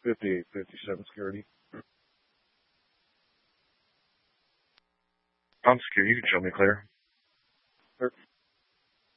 5857 security. I'm secure. You can show me clear. Sir.